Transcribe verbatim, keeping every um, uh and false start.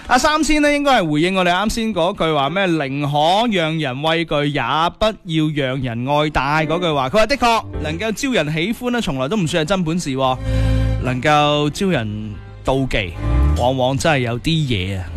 阿三千呢，應該係回應我哋啱先嗰句話咩？寧可讓人畏懼，也不要讓人愛戴嗰句話。佢話的確能夠招人喜歡呢，從來都唔算係真本事，能夠招人妒忌，往往真係有啲嘢啊。